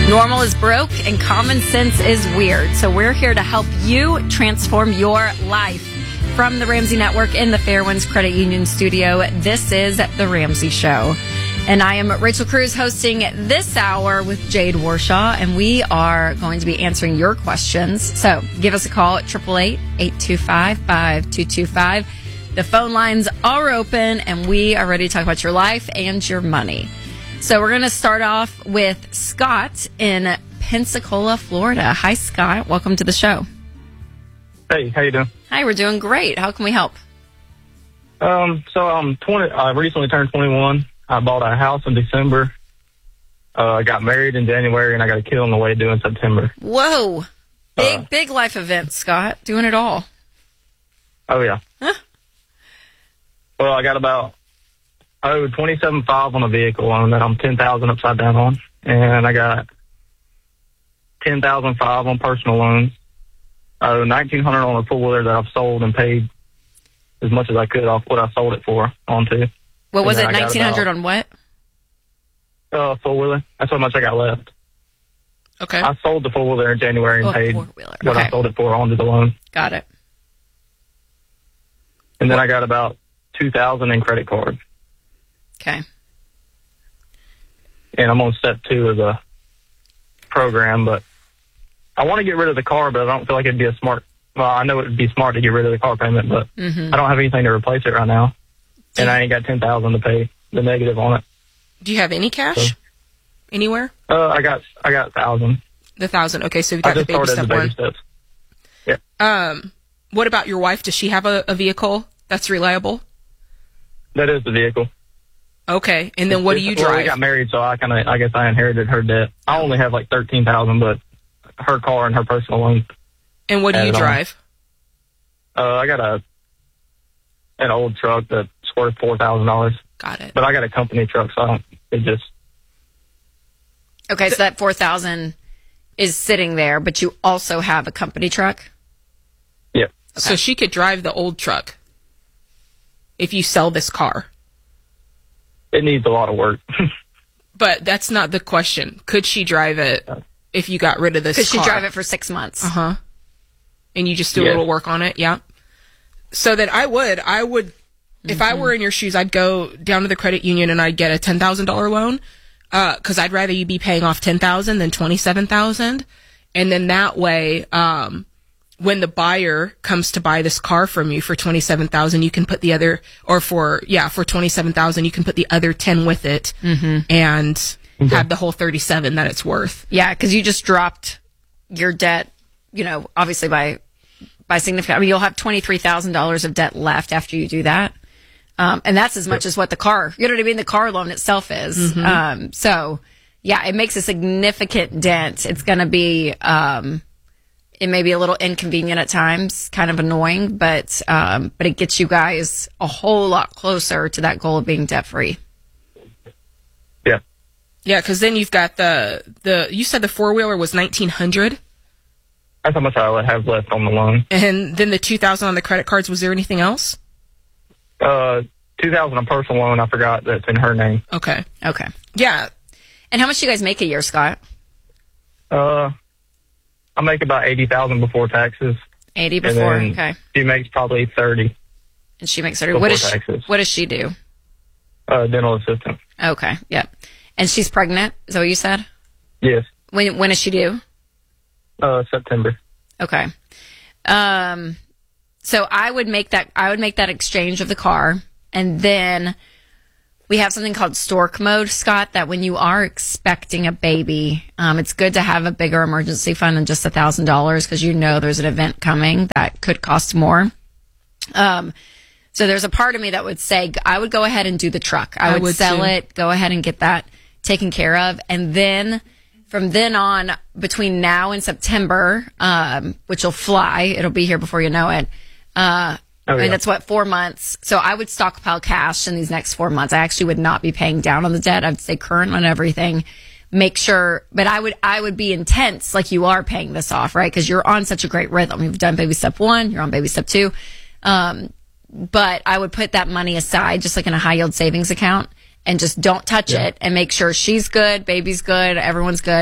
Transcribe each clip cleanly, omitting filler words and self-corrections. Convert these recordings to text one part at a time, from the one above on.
Normal is broke and common sense is weird. So we're here to help you transform your life. From the Ramsey Network in the Fairwinds Credit Union studio, this is The Ramsey Show. And I am Rachel Cruz hosting this hour with Jade Warshaw, and we are going to be answering your questions. So give us a call at 888-825-5225. The phone lines are open, and we are ready to talk about your life and your money. So we're going to start off with Scott in Pensacola, Florida. Hi, Scott. Welcome to the show. Hey, how you doing? Hi, we're doing great. How can we help? So I'm 20. I recently turned 21. I bought a house in December. I got married in January, and I got a kid on the way due in September. Whoa. Big life event, Scott. Doing it all. Oh, yeah. Huh? Well, I got about $27,500 on a vehicle loan that I'm $10,000 upside down on. And I got $10,500 on personal loans. $1,900 on a four-wheeler that I've sold and paid as much as I could off what I sold it for onto. What was it, $1,900 on what? Four-wheeler. That's how much I got left. Okay. I sold the four-wheeler in January and paid four-wheeler. what I sold it for onto the loan. Got it. And then I got about $2,000 in credit cards. Okay. And I'm on step 2 of the program, but I want to get rid of the car, but I don't feel like it'd be well, I know it would be smart to get rid of the car payment, but I don't have anything to replace it right now. And I ain't got $10,000 to pay the negative on it. Do you have any cash anywhere? I got 1,000. The 1,000. Okay, so you've got the baby step one. Steps. Yeah. What about your wife? Does she have a vehicle that's reliable? That is the vehicle. Okay, and then what do you drive? Well, we got married, so I guess I inherited her debt. I only have like $13,000, but her car and her personal loan. And what do you drive? I got an old truck that's worth $4,000. Got it. But I got a company truck, so Okay, so that $4,000 is sitting there, but you also have a company truck? Yeah. Okay. So she could drive the old truck if you sell this car. It needs a lot of work. But that's not the question. Could she drive it if you got rid of this car? Could she drive it for 6 months? Uh-huh. And you just do a little work on it? Yeah. So then I would, if I were in your shoes, I'd go down to the credit union and I'd get a $10,000 loan. Cause I'd rather you be paying off $10,000 than $27,000. And then that way, when the buyer comes to buy this car from you for $27,000, you can put the other, for $27,000, you can put the other 10 with it and have the whole 37 that it's worth. Yeah, because you just dropped your debt, obviously by significant. I mean, you'll have $23,000 of debt left after you do that, and that's as much as what the car, the car loan itself is. So, yeah, it makes a significant dent. It's going to be. It may be a little inconvenient at times, kind of annoying, but it gets you guys a whole lot closer to that goal of being debt free. Yeah. Yeah, because then you've got you said the four-wheeler was $1,900? That's how much I have left on the loan. And then the $2,000 on the credit cards, was there anything else? $2,000 on personal loan, I forgot that's in her name. Okay. Yeah. And how much do you guys make a year, Scott? I make about $80,000 before taxes. 80 before, okay. She makes probably 30. And she makes 30. What does she do? Dental assistant. Okay, yeah. And she's pregnant, is that what you said? Yes. When is she due? September. Okay. So I would make that exchange of the car, and then we have something called stork mode, Scott, that when you are expecting a baby, it's good to have a bigger emergency fund than just $1,000 because there's an event coming that could cost more. So there's a part of me that would say I would go ahead and do the truck. I would sell it, go ahead and get that taken care of. And then from then on, between now and September, which will fly, it'll be here before you know it. And that's 4 months. So I would stockpile cash in these next 4 months. I actually would not be paying down on the debt. I would stay current on everything. Make sure, but I would be intense, like you are paying this off, right? Because you're on such a great rhythm. You've done baby step 1, you're on baby step 2. But I would put that money aside, just like in a high yield savings account, and just don't touch it, and make sure she's good, baby's good, everyone's good.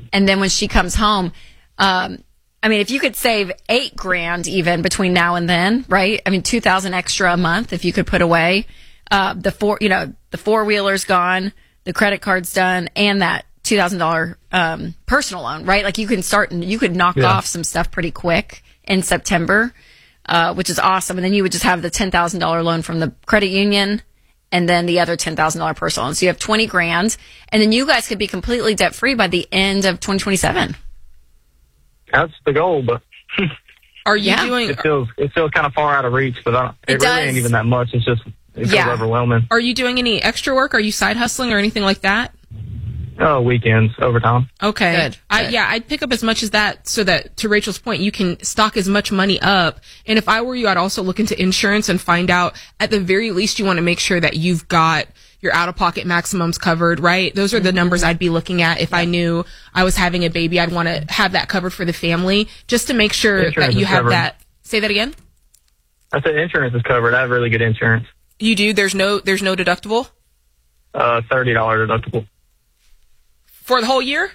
And then when she comes home, I mean, if you could save $8,000 even between now and then, right? I mean, $2,000 extra a month if you could put away, the four-wheeler's gone, the credit card's done, and that $2,000 personal loan, right? Like you could knock off some stuff pretty quick in September, which is awesome. And then you would just have the $10,000 loan from the credit union and then the other $10,000 personal loan. So you have $20,000, and then you guys could be completely debt free by the end of 2027. That's the goal, but are you doing? It feels kind of far out of reach, but it really ain't even that much. It feels overwhelming. Are you doing any extra work? Are you side hustling or anything like that? Oh, weekends, overtime. Okay. Good. I'd pick up as much as that so that, to Rachel's point, you can stock as much money up. And if I were you, I'd also look into insurance and find out, at the very least, you want to make sure that you've got your out-of-pocket maximums covered, right? Those are the numbers I'd be looking at. If I knew I was having a baby, I'd want to have that covered for the family, just to make sure that you have that. Say that again? I said insurance is covered. I have really good insurance. You do? There's no deductible? $30 deductible. For the whole year?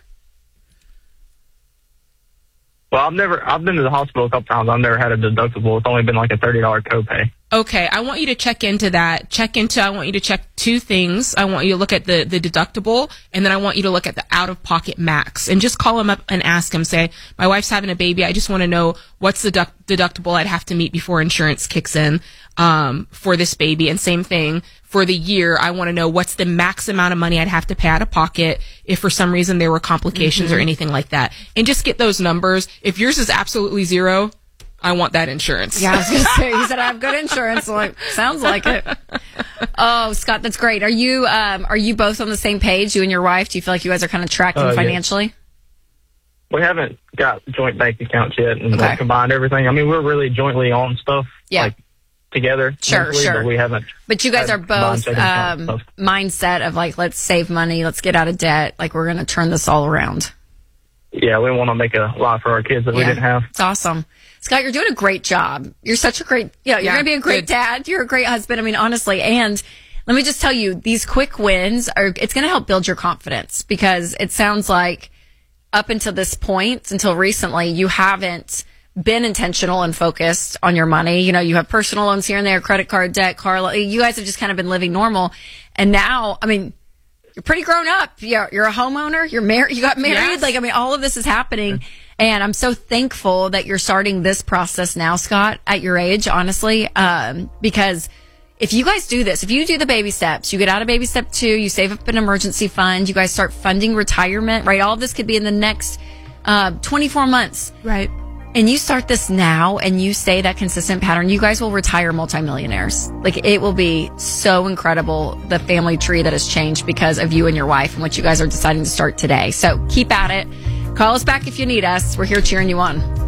Well, I've been to the hospital a couple times. I've never had a deductible. It's only been like a $30 copay. Okay, I want you to check into that. I want you to check two things. I want you to look at the deductible, and then I want you to look at the out-of-pocket max. And just call him up and ask him, say, my wife's having a baby. I just want to know what's the deductible I'd have to meet before insurance kicks in for this baby. And same thing, for the year, I want to know what's the max amount of money I'd have to pay out of pocket if for some reason there were complications or anything like that. And just get those numbers. If yours is absolutely zero, I want that insurance. Yeah, I was going to say, you said I have good insurance. Like, sounds like it. Oh, Scott, that's great. Are you both on the same page, you and your wife? Do you feel like you guys are kind of tracking financially? Yeah. We haven't got joint bank accounts yet and like, combined everything. I mean, we're really jointly on stuff. Yeah. Like, together. Sure. But we haven't. But you guys are both mindset of like, let's save money, let's get out of debt. Like, we're going to turn this all around. Yeah, we want to make a life for our kids that we didn't have. It's awesome. Scott, you're doing a great job. You're such a great, you're going to be a great dad. You're a great husband. I mean, honestly. And let me just tell you, these quick wins it's going to help build your confidence, because it sounds like up until this point, until recently, you haven't been intentional and focused on your money. You know, you have personal loans here and there, credit card debt, car loan. You guys have just kind of been living normal. And now, I mean, you're pretty grown up. You're a homeowner. You're married. You got married. Yes. Like, I mean, all of this is happening. And I'm so thankful that you're starting this process now, Scott, at your age, honestly. Because if you guys do this, if you do the baby steps, you get out of baby step 2, you save up an emergency fund, you guys start funding retirement, right? All of this could be in the next 24 months. Right. And you start this now and you stay that consistent pattern, you guys will retire multimillionaires. Like, it will be so incredible, the family tree that has changed because of you and your wife and what you guys are deciding to start today. So keep at it. Call us back if you need us. We're here cheering you on.